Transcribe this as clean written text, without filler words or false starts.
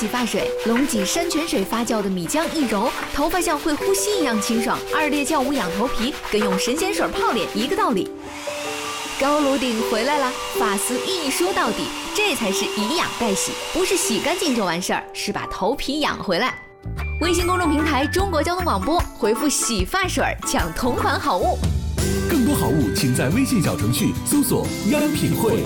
洗发水，龙脊山泉水发酵的米浆一揉，头发像会呼吸一样清爽。2列酵母养头皮，跟用神仙水泡脸一个道理。高颅顶回来了，发丝一梳到底，这才是以养代洗，不是洗干净就完事儿，是把头皮养回来。微信公众平台中国交通广播，回复洗发水抢同款好物。 更多好物，请在微信小程序搜索“央品汇”。